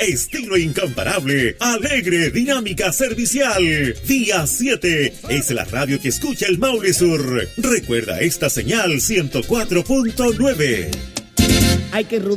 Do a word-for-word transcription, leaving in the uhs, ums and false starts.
estilo incomparable, alegre, dinámica, servicial. Día siete es la radio que escucha el Maule Sur. Recuerda esta señal ciento cuatro punto nueve. Ay, qué rudo